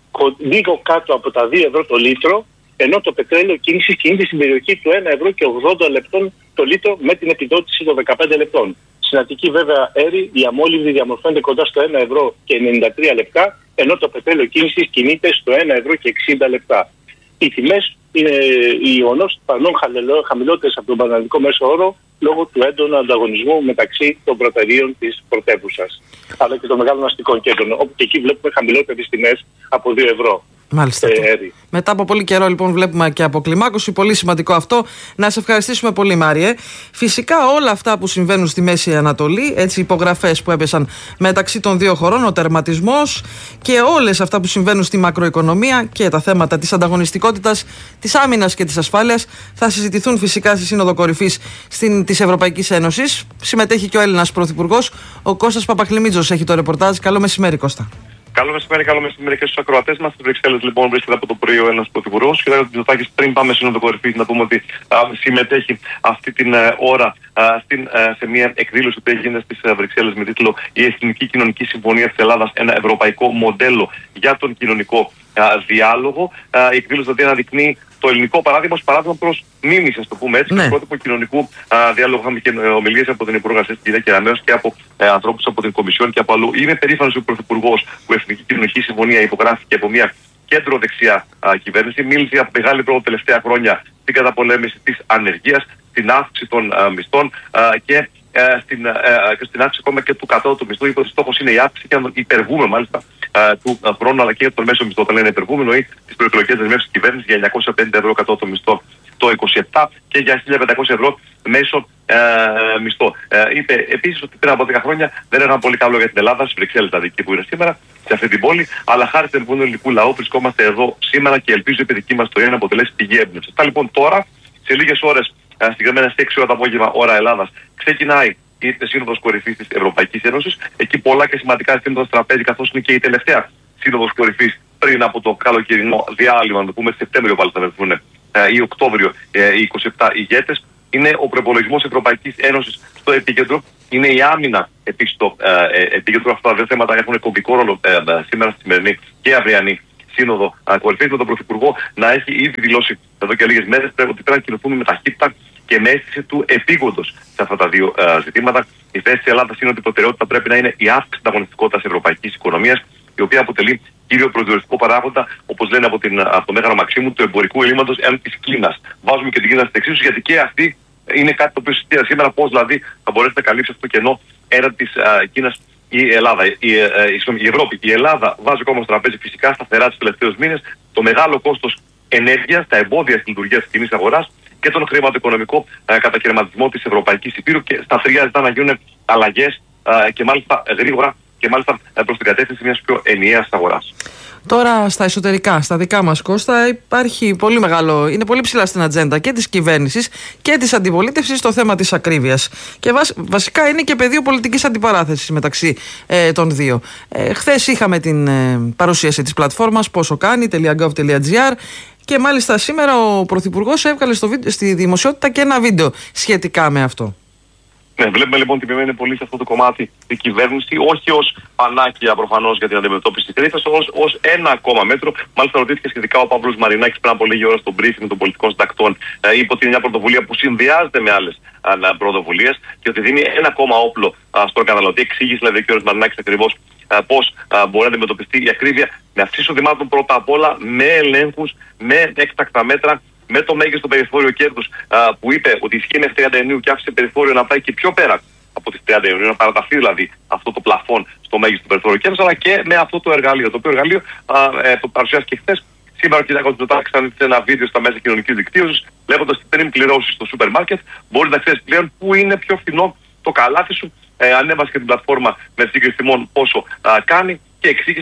λίγο κάτω από τα δύο ευρώ το λίτρο, ενώ το πετρέλαιο κίνησης κινείται στην περιοχή του ένα ευρώ και ογδόντα λεπτών το λίτρο με την επιδότηση των δεκαπέντε λεπτών. Στην Αττική, βέβαια, Έρη, η αμόλυβδη διαμορφώνεται κοντά στο ένα ευρώ και ενενήντα τρία λεπτά, ενώ το πετρέλαιο κίνησης κινείται στο ένα ευρώ και εξήντα λεπτά. Οι τιμές είναι οι ιονός παρνών χαμηλότερες από τον πανελλαδικό μέσο όρο λόγω του έντονου ανταγωνισμού μεταξύ των πρωταρίων της πρωτεύουσας, αλλά και των μεγάλων αστικών κέντρων, όπου και εκεί βλέπουμε χαμηλότερες τιμές από δύο ευρώ. Μάλιστα. Ε, Μετά από πολύ καιρό, λοιπόν, βλέπουμε και αποκλιμάκωση. Πολύ σημαντικό αυτό. Να σε ευχαριστήσουμε πολύ, Μάριε. Φυσικά, όλα αυτά που συμβαίνουν στη Μέση Ανατολή, έτσι, υπογραφές που έπεσαν μεταξύ των δύο χωρών, ο τερματισμός και όλες αυτά που συμβαίνουν στη μακροοικονομία και τα θέματα της ανταγωνιστικότητας, της άμυνας και της ασφάλειας, θα συζητηθούν φυσικά στη Σύνοδο Κορυφής της Ευρωπαϊκής Ένωσης. Συμμετέχει και ο Έλληνας Πρωθυπουργός, ο Κώστας Παπαχλημίτζος, έχει το ρεπορτάζ. Καλό μεσημέρι, Κώστα. Καλό μεσημέρι, καλό μεσημέρι και στους ακροατές μας. Στις Βρυξέλλες, λοιπόν, βρίσκεται από το πρωί ο Έλληνας Πρωθυπουργός. Κύριε Μητσοτάκης, πριν πάμε Σύνοδο Κορυφής, να πούμε ότι α, συμμετέχει αυτή την α, ώρα α, στην, α, σε μια εκδήλωση που έγινε στις α, Βρυξέλλες με τίτλο «Η Εθνική Κοινωνική Συμφωνία της Ελλάδας, ένα ευρωπαϊκό μοντέλο για τον κοινωνικό α, διάλογο». Α, η εκδήλωση δηλαδή αναδεικνύει το ελληνικό παράδειγμα ως παράδειγμα προς μίμηση, ας το πούμε έτσι, ναι. πρότυπο κοινωνικού α, διάλογου. Είχαμε και ομιλίες από την Υπουργό Εργασίας, την κυρία Κεραμέως, και από ε, ανθρώπους από την Κομισιόν και από αλλού. Είναι περήφανος ο Πρωθυπουργός που η Εθνική Κοινωνική Συμφωνία υπογράφηκε από μια κέντρο-δεξιά α, κυβέρνηση. Μίλησε για μεγάλη πρόοδο τελευταία χρόνια στην καταπολέμηση της ανεργίας, στην αύξηση των α, μισθών α, και ε, στην, ε, στην αύξηση ακόμα και του κατώτατου μισθού. Είπε ότι στόχος είναι η αύξηση και να υπερβούμε μάλιστα ε, του ε, χρόνου, αλλά και για τον μέσο μισθό. Θα λένε υπερβούμε, εννοεί τις προεκλογικές δεσμεύσεις της κυβέρνησης για εννιακόσια πενήντα ευρώ κατώτατο μισθό το είκοσι επτά και για χίλια πεντακόσια ευρώ μέσο ε, μισθό. Ε, είπε επίσης ότι πριν από δέκα χρόνια δεν era πολύ καλό για την Ελλάδα, στις Βρυξέλλες δηλαδή εκεί που είναι σήμερα, σε αυτή την πόλη, αλλά χάρη στην εμπειρία του ελληνικού λαού βρισκόμαστε εδώ σήμερα και ελπίζω η παιδική μας ιστορία να αποτελέσει πηγή έμπνευσης. Αυτά λοιπόν τώρα, σε λίγες ώρες, συγκεκριμένα στις έξι ώρα το απόγευμα, ώρα Ελλάδας, ξεκινάει η Σύνοδος Κορυφής της Ευρωπαϊκής Ένωσης. Εκεί πολλά και σημαντικά ζητήματα στο τραπέζι, καθώς είναι και η τελευταία Σύνοδος Κορυφής πριν από το καλοκαιρινό διάλειμμα, να το πούμε Σεπτέμβριο πάλι θα βρεθούν ή Οκτώβριο οι είκοσι επτά ηγέτες. Είναι ο προϋπολογισμός Ευρωπαϊκής Ένωσης στο επίκεντρο. Είναι η άμυνα επίσης στο ε, επίκεντρο. Αυτά τα δύο θέματα έχουν κομβικό ρόλο ε, σήμερα στη σημερινή και αυριανή Σύνοδο Κορυφής, με τον Πρωθυπουργό να έχει ήδη δηλώσει εδώ και λίγες μέρες ότι πρέπει να κινηθούμε με ταχύτητα και με αίσθηση του επίγοντος σε αυτά τα δύο ε, ζητήματα. Η θέση της Ελλάδας είναι ότι η προτεραιότητα πρέπει να είναι η αύξηση της ανταγωνιστικότητας ευρωπαϊκής οικονομίας, η οποία αποτελεί κύριο προσδιοριστικό παράγοντα, όπως λένε από, την, από το Μέγαρο Μαξίμου, του εμπορικού ελλείμματος έναντι της Κίνας. Βάζουμε και την Κίνα στην εξίσωση, γιατί και αυτή είναι κάτι το οποίο συζητείται σήμερα, πώς δηλαδή θα μπορέσει να καλύψει αυτό το κενό έναντι της Κίνας η Ελλάδα, η, η, η Ευρώπη. Η Ελλάδα βάζει ακόμα στο τραπέζι φυσικά σταθερά τους τελευταίους μήνες το μεγάλο κόστος ενέργειας, τα εμπόδια στη λειτουργία της κοινής αγοράς και τον χρηματοοικονομικό ε, κατακαιρματισμό της Ευρωπαϊκής Υπήρου, και στα τρία ζητά να γίνουν αλλαγές ε, και μάλιστα γρήγορα και μάλιστα ε, προς την κατεύθυνση μιας πιο ενιαίας αγοράς. Τώρα στα εσωτερικά, στα δικά μας, Κώστα, υπάρχει πολύ μεγάλο, είναι πολύ ψηλά στην ατζέντα και της κυβέρνησης και της αντιπολίτευσης το θέμα της ακρίβειας. Και βασ, βασικά είναι και πεδίο πολιτικής αντιπαράθεσης μεταξύ ε, των δύο. Ε, χθες είχαμε την ε, παρουσίαση της πλατφόρμας πόσο κάνει.gov.gr και μάλιστα σήμερα ο Πρωθυπουργός έβγαλε στο βίντεο, στη δημοσιότητα και ένα βίντεο σχετικά με αυτό. Ναι, βλέπουμε λοιπόν ότι επιμένει πολύ σε αυτό το κομμάτι η κυβέρνηση, όχι ως πανάκια προφανώς για την αντιμετώπιση της κρίσης, ως, ως ένα ακόμα μέτρο. Μάλιστα, ρωτήθηκε σχετικά ο Παύλος Μαρινάκης πριν από λίγη ώρα στο briefing των πολιτικών συντακτών. Ε, είπε ότι είναι μια πρωτοβουλία που συνδυάζεται με άλλες πρωτοβουλίες και ότι δίνει ένα ακόμα όπλο α, στον καταναλωτή. Εξήγησε δηλαδή και ο κ. Μαρινάκης ακριβώς πώς μπορεί να αντιμετωπιστεί η ακρίβεια με αυξήσεις εισοδημάτων πρώτα απ' όλα, με ελέγχους, με έκτακτα μέτρα, με το μέγιστο περιθώριο κέρδους που είπε ότι ισχύει μέχρι τριάντα Ιουνίου και άφησε περιθώριο να πάει και πιο πέρα από τις τριάντα Ιουνίου, να παραταθεί δηλαδή αυτό το πλαφόν στο μέγιστο περιθώριο κέρδους, αλλά και με αυτό το εργαλείο. Το οποίο εργαλείο α, ε, το παρουσιάστηκε χθες. Σήμερα ο κ. Μητσοτάκης άνοιξε ένα βίντεο στα μέσα κοινωνικής δικτύωσης, λέγοντας ότι πριν πληρώσεις στο σούπερ μάρκετ, μπορεί να ξέρεις πλέον πού είναι πιο φθηνό το καλάθι σου. Ε, ανέβασε και την πλατφόρμα με σύγκριση τιμών πόσο α, κάνει και εξήγησε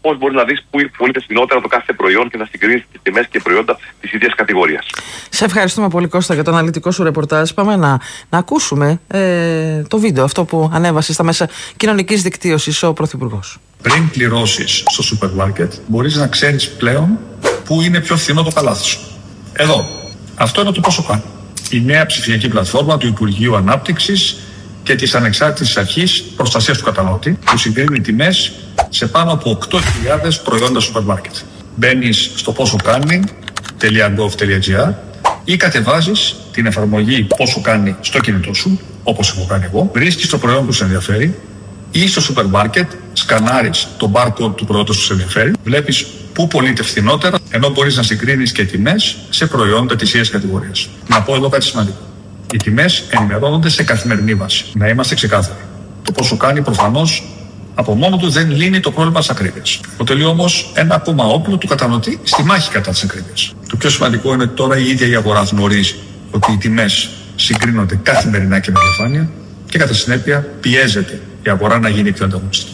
πώς μπορεί να δεις πού πωλείται φθηνότερα το κάθε προϊόν και να συγκρίνεις τις τιμές και προϊόντα της ίδιας κατηγορίας. Σε ευχαριστούμε πολύ, Κώστα, για το αναλυτικό σου ρεπορτάζ. Πάμε να, να ακούσουμε ε, το βίντεο αυτό που ανέβασε στα μέσα κοινωνικής δικτύωσης ο Πρωθυπουργός. Πριν πληρώσεις στο σούπερ μάρκετ, μπορείς να ξέρεις πλέον πού είναι πιο φθηνό το καλάθι σου. Εδώ. Αυτό είναι το πόσο κάνει. Η νέα ψηφιακή πλατφόρμα του Υπουργείου Ανάπτυξης και της Ανεξάρτητης Αρχής Προστασίας του Καταναλωτή, που συγκρίνει τιμές σε πάνω από οκτώ χιλιάδες προϊόντα σούπερ μάρκετ. Μπαίνεις στο πόσο κάνει τελεία γκοβ τελεία τζι άρ ή κατεβάζεις την εφαρμογή πόσο κάνει στο κινητό σου, όπως έχω κάνει εγώ, βρίσκεις το προϊόν που σε ενδιαφέρει ή στο σούπερ μάρκετ σκανάρεις το barcode του προϊόντος που σε ενδιαφέρει, βλέπεις πού πωλείται φθηνότερα, ενώ μπορείς να συγκρίνεις και τιμές σε προϊόντα της ίδιας κατηγορίας. Να πω εδώ κάτι σημαντικό. Οι τιμές ενημερώνονται σε καθημερινή βάση. Να είμαστε ξεκάθαροι. Το πόσο κάνει προφανώς από μόνο του δεν λύνει το πρόβλημα της ακρίβειας. Αποτελεί όμως ένα ακόμα όπλο του καταναλωτή στη μάχη κατά της ακρίβειας. Το πιο σημαντικό είναι ότι τώρα η ίδια η αγορά γνωρίζει ότι οι τιμές συγκρίνονται καθημερινά και με διαφάνεια και κατά συνέπεια πιέζεται η αγορά να γίνει πιο ανταγωνιστική.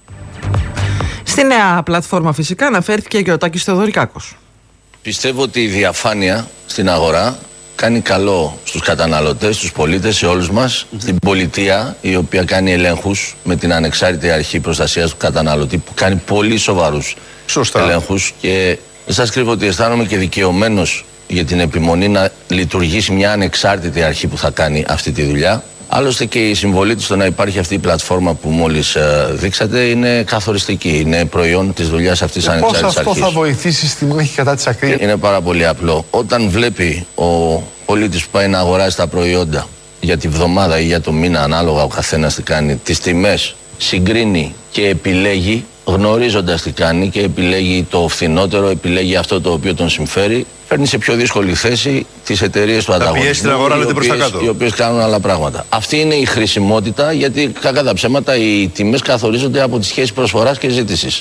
Στη νέα πλατφόρμα φυσικά αναφέρθηκε και ο Τάκης Θεοδωρικάκος. Πιστεύω ότι η διαφάνεια στην αγορά κάνει καλό στους καταναλωτές, στους πολίτες, σε όλους μας, mm-hmm. στην πολιτεία, η οποία κάνει ελέγχους με την Ανεξάρτητη Αρχή Προστασίας του Καταναλωτή, που κάνει πολύ σοβαρούς Σωστά. ελέγχους, και δεν σας κρύβω ότι αισθάνομαι και δικαιωμένος για την επιμονή να λειτουργήσει μια ανεξάρτητη αρχή που θα κάνει αυτή τη δουλειά. Άλλωστε και η συμβολή του στο να υπάρχει αυτή η πλατφόρμα που μόλις ε, δείξατε είναι καθοριστική. Είναι προϊόν της δουλειάς αυτής της ανεξάρτητης αρχής. Πώς αυτό θα βοηθήσει στη μάχη κατά της ακρίβειας? Είναι πάρα πολύ απλό. Όταν βλέπει ο πολίτης που πάει να αγοράσει τα προϊόντα για τη βδομάδα ή για το μήνα, ανάλογα ο καθένας τι κάνει, τις τιμές συγκρίνει και επιλέγει, γνωρίζοντας τι κάνει, και επιλέγει το φθηνότερο, επιλέγει αυτό το οποίο τον συμφέρει, φέρνει σε πιο δύσκολη θέση τις εταιρείες του ανταγωνισμού, αγορά, οι, οποίες, οι οποίες κάνουν άλλα πράγματα. Αυτή είναι η χρησιμότητα, γιατί κακά τα ψέματα οι τιμές καθορίζονται από τις σχέσεις προσφοράς και ζήτησης.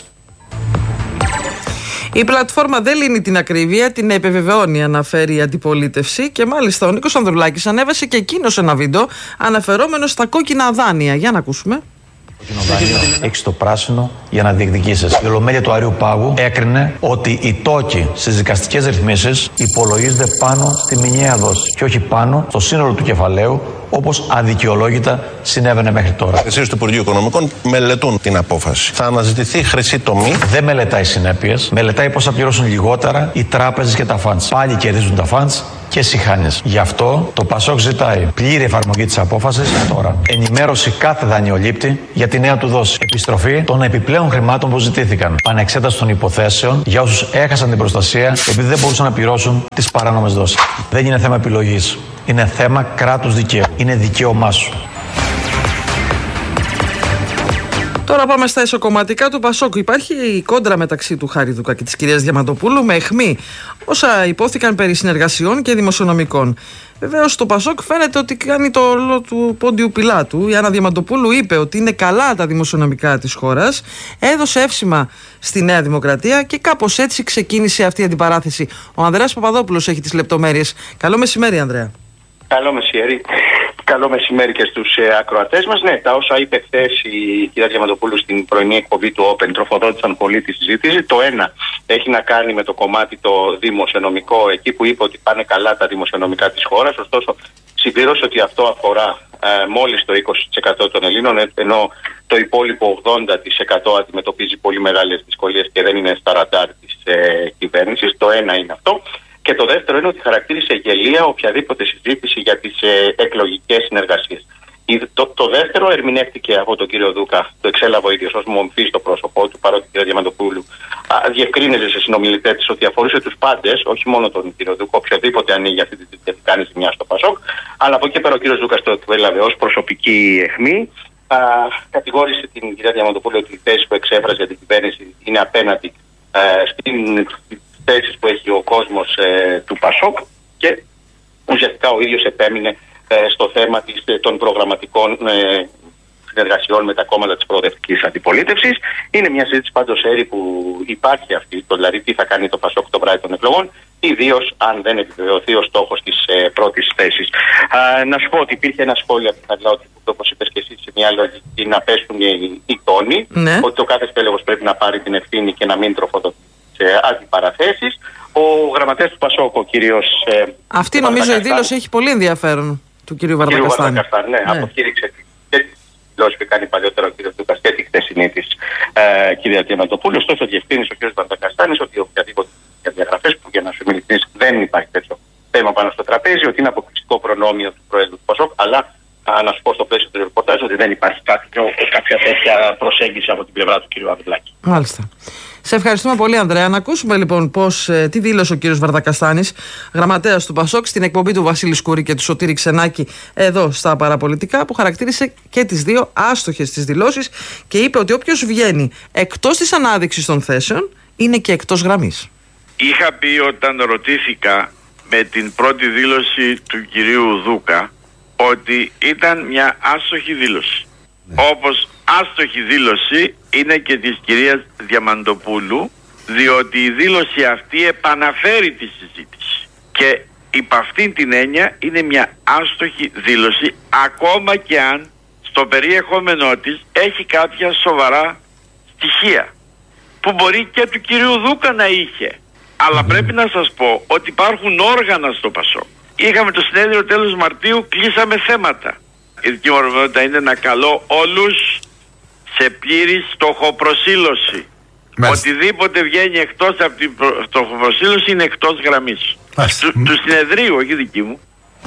Η πλατφόρμα δεν λύνει την ακρίβεια, την επιβεβαιώνει, αναφέρει η αντιπολίτευση, και μάλιστα ο Νίκος Ανδρουλάκης ανέβασε και εκείνος ένα βίντεο αναφερόμενο στα κόκκινα δάνεια. Για να ακούσουμε. Έχεις το πράσινο για να διεκδικήσεις. Η Ολομέλεια του Αριού Πάγου έκρινε ότι οι τόκοι στις δικαστικές ρυθμίσεις υπολογίζονται πάνω στη μηνιαία δόση και όχι πάνω στο σύνολο του κεφαλαίου, όπως αδικαιολόγητα συνέβαινε μέχρι τώρα. Οι του Υπουργείου Οικονομικών μελετούν την απόφαση. Θα αναζητηθεί χρυσή τομή. Δεν μελετάει συνέπειες. Μελετάει πώς θα πληρώσουν λιγότερα οι τράπεζες και τα φαντς. Πάλι κερδίζουν τα φαντς και σιχάνες. Γι' αυτό το ΠΑΣΟΚ ζητάει πλήρη εφαρμογή της απόφασης τώρα. Ενημέρωση κάθε δανειολήπτη για τη νέα του δόση. Επιστροφή των επιπλέον χρημάτων που ζητήθηκαν. Πανεξέταση των υποθέσεων για όσους έχασαν την προστασία επειδή δεν μπορούσαν να πληρώσουν τις παράνομες δόσεις. Δεν είναι θέμα επιλογής. Είναι θέμα κράτους δικαίου. Είναι δικαίωμά σου. Τώρα πάμε στα εσωκομματικά του ΠΑΣΟΚ. Υπάρχει η κόντρα μεταξύ του Χάρη-Δούκα και της κυρίας Διαμαντοπούλου με αιχμή όσα υπόθηκαν περί συνεργασιών και δημοσιονομικών. Βεβαίως το ΠΑΣΟΚ φαίνεται ότι κάνει το ρόλο του Πόντιου Πιλάτου. Η Άννα Διαμαντοπούλου είπε ότι είναι καλά τα δημοσιονομικά της χώρας, έδωσε εύσημα στη Νέα Δημοκρατία και κάπως έτσι ξεκίνησε αυτή η αντιπαράθεση. Ο Ανδρέας Παπαδόπουλος έχει τις λεπτομέρειες. Καλό μεσημέρι, Ανδρέα. Καλό μεσημέρι. Καλό μεσημέρι και στους ε, ακροατές μας. Ναι, τα όσα είπε χθες η κυρία Διαμαντοπούλου στην πρωινή εκπομπή του Open τροφοδότησαν πολύ τη συζήτηση. Το ένα έχει να κάνει με το κομμάτι το δημοσιονομικό, εκεί που είπε ότι πάνε καλά τα δημοσιονομικά της χώρας. Ωστόσο, συμπλήρωσε ότι αυτό αφορά ε, μόλις το είκοσι τοις εκατό των Ελλήνων, ενώ το υπόλοιπο ογδόντα τοις εκατό αντιμετωπίζει πολύ μεγάλες δυσκολίες και δεν είναι στα ραντάρ της ε, κυβέρνησης. Το ένα είναι αυτό. Και το δεύτερο είναι ότι χαρακτήρισε γελία οποιαδήποτε συζήτηση για τις ε, εκλογικές συνεργασίες. Το, το δεύτερο ερμηνεύτηκε από τον κύριο Δούκα, το εξέλαβε ο ίδιος ως μομφή στο πρόσωπό του, παρότι η κυρία Διαμαντοπούλου διευκρίνησε σε συνομιλητές της ότι αφορούσε τους πάντες, όχι μόνο τον κύριο Δούκα, οποιοδήποτε ανοίγει αυτή τη συζήτηση κάνει ζημιά στο ΠΑΣΟΚ. Αλλά από εκεί πέρα ο κύριος Δούκας το εκέλαβε ως προσωπική αιχμή. Α, κατηγόρησε την κυρία Διαμαντοπούλου ότι η θέση που εξέφρασε για την κυβέρνηση είναι απέναντι α, στην θέσεις που έχει ο κόσμος ε, του ΠΑΣΟΚ, και ουσιαστικά ο ίδιος επέμεινε ε, στο θέμα της, των προγραμματικών ε, συνεργασιών με τα κόμματα της προοδευτικής αντιπολίτευσης. Είναι μια συζήτηση πάντως έρη που υπάρχει αυτή, το δηλαδή τι θα κάνει το Πασόκ το βράδυ των εκλογών, ιδίως αν δεν επιβεβαιωθεί ο στόχος της ε, πρώτης θέσης. Α, να σου πω ότι υπήρχε ένα σχόλιο από την Αγγλάουτη που, όπως είπες και εσύ, σε μια λογική να πέσουν οι, οι τόνοι, ναι. Ότι ο κάθε στέλεχος πρέπει να πάρει την ευθύνη και να μην τροφοδοτεί σε αντιπαραθέσεις. Ο γραμματέας του Πασόκ, ο κύριος. Ε, Αυτή νομίζω η δήλωση έχει πολύ ενδιαφέρον του κυρίου Βαρδακαστάνη. Βαρδακαστάνη, ναι, ναι. Αποκήρυξε και τη δηλώση που κάνει παλιότερα ο κύριος Δούκας και τη χθεσινή της ε, κυρία Διαμαντοπούλου. Ωστόσο, διευκρίνησε ο κύριος Βαρδακαστάνης ότι οποιαδήποτε διαγραφές που για να σου μιλήσει δεν υπάρχει τέτοιο θέμα πάνω στο τραπέζι, ότι είναι αποκλειστικό προνόμιο του Προέδρου του Πασόκ, αλλά α, να σου πω στο πλαίσιο του ρεπορτάζ ότι δεν υπάρχει κάποιο, κάποια τέτοια προσέγγιση από την πλευρά του κύριου Ανδρουλάκη. Μάλιστα. Σε ευχαριστούμε πολύ, Ανδρέα. Να ακούσουμε λοιπόν πώς, ε, τι δήλωσε ο κύριος Βαρδακαστάνης, γραμματέας του Πασόκ, στην εκπομπή του Βασίλη Σκούρη και του Σωτήρη Ξενάκη εδώ στα Παραπολιτικά, που χαρακτήρισε και τις δύο άστοχες τις δηλώσεις και είπε ότι όποιος βγαίνει εκτός της ανάδειξης των θέσεων είναι και εκτός γραμμής. Είχα πει όταν ρωτήθηκα με την πρώτη δήλωση του κυρίου Δούκα ότι ήταν μια άστοχη δήλωση. Ναι. Όπως άστοχη δήλωση είναι και της κυρίας Διαμαντοπούλου, διότι η δήλωση αυτή επαναφέρει τη συζήτηση. Και υπ' αυτήν την έννοια είναι μια άστοχη δήλωση, ακόμα και αν στο περιεχόμενό της έχει κάποια σοβαρά στοιχεία, που μπορεί και του κυρίου Δούκα να είχε. Αλλά πρέπει να σας πω ότι υπάρχουν όργανα στο Πασόκ. Είχαμε το συνέδριο τέλος Μαρτίου, κλείσαμε θέματα. Η δική μου αρμοδιότητα είναι να καλώ όλους σε πλήρη στοχοπροσήλωση. Μάλιστα. Οτιδήποτε βγαίνει εκτός από την προ... στοχοπροσήλωση είναι εκτός γραμμής. Του, του συνεδρίου, όχι δική μου.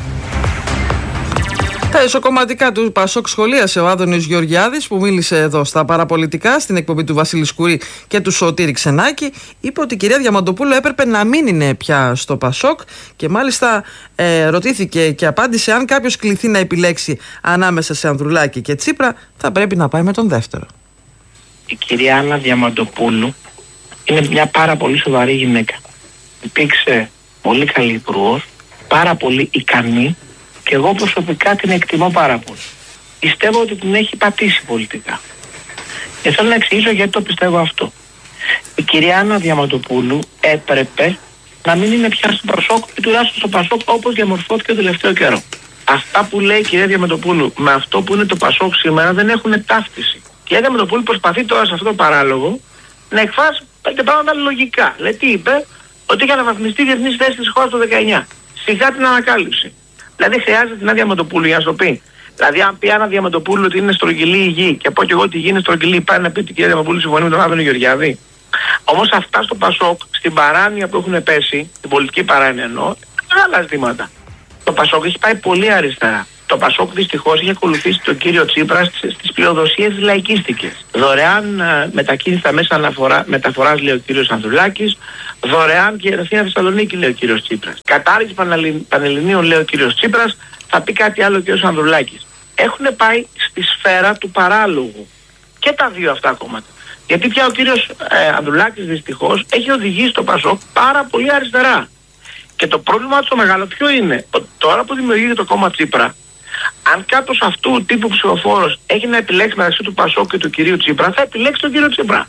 Τα ισοκομματικά του Πασόκ σχολίασε ο Άδωνης Γεωργιάδης, που μίλησε εδώ στα Παραπολιτικά στην εκπομπή του Βασίλη Σκουρή και του Σωτήρη Ξενάκη. Είπε ότι η κυρία Διαμαντοπούλου έπρεπε να μην είναι πια στο Πασόκ και μάλιστα ε, ρωτήθηκε και απάντησε αν κάποιος κληθεί να επιλέξει ανάμεσα σε Ανδρουλάκη και Τσίπρα, θα πρέπει να πάει με τον δεύτερο. Η κυρία Άννα Διαμαντοπούλου είναι μια πάρα πολύ σοβαρή γυναίκα. Υπήρξε πολύ καλή υπουργός, πάρα πολύ ικανή. Και εγώ προσωπικά την εκτιμώ πάρα πολύ. Πιστεύω ότι την έχει πατήσει πολιτικά. Και θέλω να εξηγήσω γιατί το πιστεύω αυτό. Η κυρία Άννα Διαμαντοπούλου έπρεπε να μην είναι πια στο Πασόκ ή τουλάχιστον στο Πασόκ όπως διαμορφώθηκε το τελευταίο καιρό. Αυτά που λέει η κυρία Διαμαντοπούλου με αυτό που είναι το Πασόκ σήμερα δεν έχουν ταύτιση. Η κυρία Διαμαντοπούλου προσπαθεί τώρα σε αυτό το παράλογο να εκφράσει και πράγματα λογικά. Δηλαδή τι είπε, ότι είχε αναβαθμιστεί η διεθνής θέση της χώρας το δεκαεννιά. Σιγά την ανακάλυψη. Δηλαδή χρειάζεται την Άννα Διαμαντοπούλου για να σου το πει. Δηλαδή, αν πει η Άννα Διαμαντοπούλου ότι είναι στρογγυλή η γη και πω και εγώ ότι η γη είναι στρογγυλή, πάει να πει ότι η κυρία Διαμαντοπούλου συμφωνεί με τον Άδωνη Γεωργιάδη. Όμως αυτά στο Πασόκ, στην παράνοια που έχουν πέσει, την πολιτική παράνοια εννοώ, είναι άλλα ζητήματα. Το Πασόκ έχει πάει πολύ αριστερά. Το Πασόκ δυστυχώς έχει ακολουθήσει τον κύριο Τσίπρα στις πλειοδοσίες λαϊκίστικες. Δωρεάν μετακίνητα μέσα μεταφοράς, λέει ο κύριος Ανδρουλάκης, δωρεάν και Αθήνα Θεσσαλονίκη, λέει ο κύριος Τσίπρας. Κατάργηση Πανελληνίων, λέει ο κύριος Τσίπρας, θα πει κάτι άλλο ο κύριος Ανδρουλάκης. Έχουν πάει στη σφαίρα του παράλογου και τα δύο αυτά κόμματα. Γιατί πια ο κύριος ε, Ανδρουλάκης δυστυχώς έχει οδηγήσει το Πασόκ πάρα πολύ αριστερά. Και το πρόβλημα του μεγάλο ποιο είναι, ότι τώρα που δημιουργείται το κόμμα Τσίπρα, αν κάποιος αυτού του τύπου ψηφοφόρος έχει να επιλέξει μεταξύ του Πασόκ και του κυρίου Τσίπρα, θα επιλέξει τον κύριο Τσίπρα.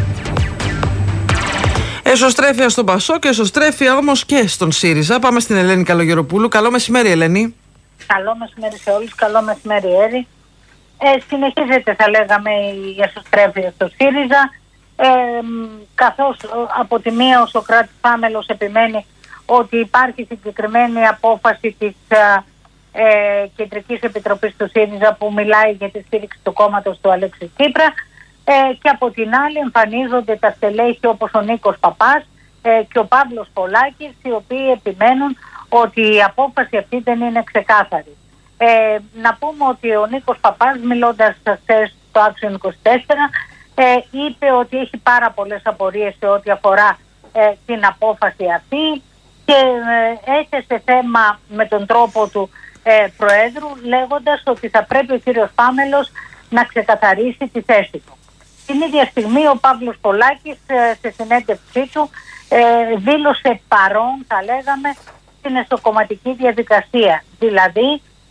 Εσωστρέφεια στον Πασόκ και εσωστρέφεια όμως και στον ΣΥΡΙΖΑ. Πάμε στην Ελένη Καλογεροπούλου. Καλό μεσημέρι, Ελένη. Καλό μεσημέρι σε όλους. Καλό μεσημέρι, Έρη. Ε, συνεχίζεται, θα λέγαμε, η εσωστρέφεια στο ΣΥΡΙΖΑ. Ε, καθώς από τη μία ο Σωκράτης Φάμελος επιμένει ότι υπάρχει συγκεκριμένη απόφαση της ε, Κεντρικής Επιτροπής του ΣΥΡΙΖΑ που μιλάει για τη στήριξη του κόμματος του Αλέξη Τσίπρα, ε, και από την άλλη εμφανίζονται τα στελέχη όπως ο Νίκος Παπάς ε, και ο Παύλος Πολάκης, οι οποίοι επιμένουν ότι η απόφαση αυτή δεν είναι ξεκάθαρη. Ε, να πούμε ότι ο Νίκος Παπάς, μιλώντας χθες στο Action είκοσι τέσσερα, ε, είπε ότι έχει πάρα πολλές απορίες σε ό,τι αφορά ε, την απόφαση αυτή και ε, έθεσε θέμα με τον τρόπο του ε, Προέδρου, λέγοντας ότι θα πρέπει ο κύριος Φάμελος να ξεκαθαρίσει τη θέση του. Την ίδια στιγμή ο Παύλος Πολάκης ε, σε συνέντευξή του ε, δήλωσε παρόν, θα λέγαμε, στην εσωκομματική διαδικασία. Δηλαδή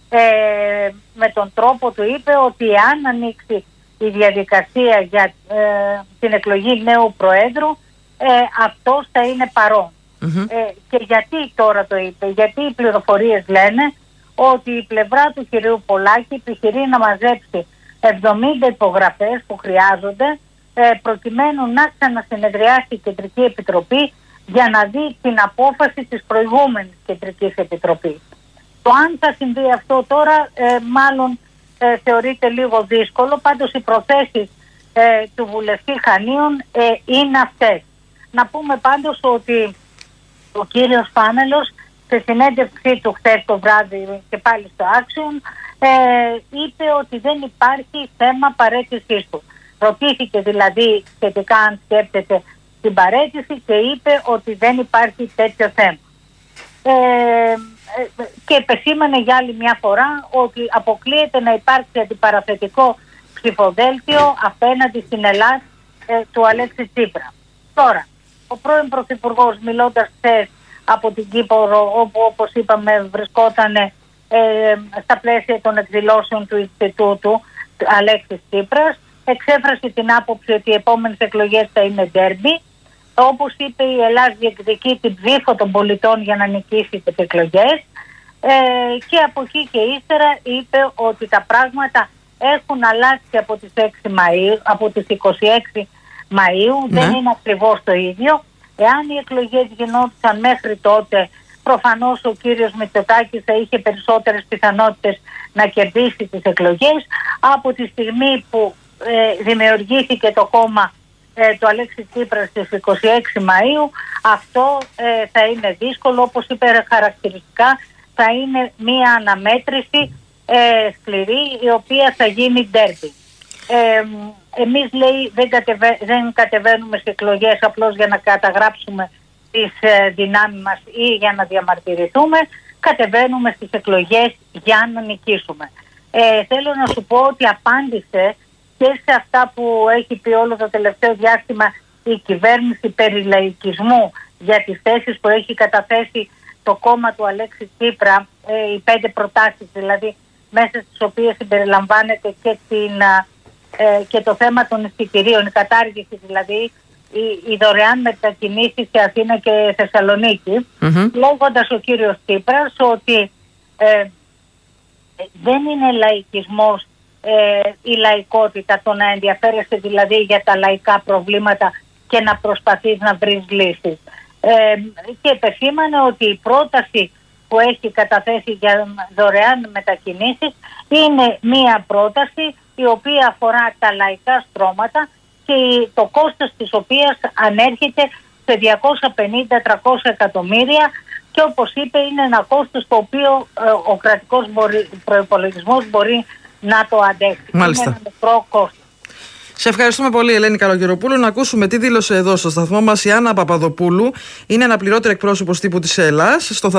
ε, με τον τρόπο του είπε ότι αν ανοίξει η διαδικασία για ε, την εκλογή νέου Προέδρου, ε, αυτός θα είναι παρόν. Mm-hmm. Ε, και γιατί τώρα το είπε? Γιατί οι πληροφορίες λένε ότι η πλευρά του κυρίου Πολάκη επιχειρεί να μαζέψει εβδομήντα υπογραφές που χρειάζονται ε, προκειμένου να ξανασυνεδριάσει η Κεντρική Επιτροπή για να δει την απόφαση της προηγούμενης Κεντρικής Επιτροπής. Το αν θα συμβεί αυτό τώρα ε, μάλλον ε, θεωρείται λίγο δύσκολο, πάντως οι προθέσεις ε, του βουλευτή Χανίων ε, είναι αυτές. Να πούμε πάντως ότι ο κύριος Φάμελος σε συνέντευξή του χθες το βράδυ και πάλι στο Action ε, είπε ότι δεν υπάρχει θέμα παραίτησής του. Ρωτήθηκε δηλαδή σχετικά αν σκέπτεται την παραίτηση και είπε ότι δεν υπάρχει τέτοιο θέμα. Ε, και επεσήμανε για άλλη μια φορά ότι αποκλείεται να υπάρξει αντιπαραθετικό ψηφοδέλτιο απέναντι στην Ελλάδα ε, του Αλέξη Τσίπρα. Τώρα, ο πρώην Πρωθυπουργός, μιλώντας χθες από την Κύπρο, όπου όπως είπαμε βρισκόταν ε, στα πλαίσια των εκδηλώσεων του Ινστιτούτου Αλέξης Τσίπρας, εξέφρασε την άποψη ότι οι επόμενες εκλογές θα είναι ντέρμπι. Όπως είπε, η Ελλάδα διεκδικεί την ψήφο των πολιτών για να νικήσει τις εκλογές, ε, και από εκεί και ύστερα είπε ότι τα πράγματα έχουν αλλάξει από τις, έξι Μαΐου, από τις είκοσι έξι Μαΐου, ναι. Δεν είναι ακριβώς το ίδιο. Εάν οι εκλογές γινόντουσαν μέχρι τότε, προφανώς ο κύριος Μητσοτάκης θα είχε περισσότερες πιθανότητες να κερδίσει τις εκλογές. Από τη στιγμή που ε, δημιουργήθηκε το κόμμα ε, του Αλέξη Τσίπρα στις είκοσι έξι Μαΐου, αυτό ε, θα είναι δύσκολο, όπως είπε χαρακτηριστικά, θα είναι μία αναμέτρηση ε, σκληρή, η οποία θα γίνει ντέρμπι. Ε, εμείς, λέει, δεν, κατεβα... δεν κατεβαίνουμε σε εκλογές απλώς για να καταγράψουμε τις ε, δυνάμεις μας ή για να διαμαρτυρηθούμε, κατεβαίνουμε στις εκλογές για να νικήσουμε. Ε, θέλω να σου πω ότι απάντησε και σε αυτά που έχει πει όλο το τελευταίο διάστημα η κυβέρνηση περί λαϊκισμού, για τις θέσεις που έχει καταθέσει το κόμμα του Αλέξη Τσίπρα, ε, οι πέντε προτάσεις δηλαδή, μέσα στις οποίες συμπεριλαμβάνεται και, την, ε, και το θέμα των εισιτηρίων, η κατάργηση δηλαδή, οι, οι δωρεάν μετακινήσεις σε Αθήνα και Θεσσαλονίκη, mm-hmm. λέγοντας ο κύριος Τσίπρας ότι ε, δεν είναι λαϊκισμός ε, η λαϊκότητα, το να ενδιαφέρεσαι δηλαδή για τα λαϊκά προβλήματα και να προσπαθείς να βρεις λύσεις. Ε, και επεσήμανε ότι η πρόταση που έχει καταθέσει για δωρεάν μετακινήσεις είναι μία πρόταση η οποία αφορά τα λαϊκά στρώματα και το κόστος της οποίας ανέρχεται σε διακόσια πενήντα με τριακόσια εκατομμύρια, και όπως είπε είναι ένα κόστος το οποίο ε, ο κρατικός μπορεί, προϋπολογισμός μπορεί να το αντέξει. Μάλιστα. Είναι ένα μικρό κόστος. Σε ευχαριστούμε πολύ, Ελένη Καλογεροπούλου. Να ακούσουμε τι δήλωσε εδώ στο σταθμό μας η Άννα Παπαδοπούλου. Είναι αναπληρώτρια εκπρόσωπος τύπου της ΕΛΑΣ. Στο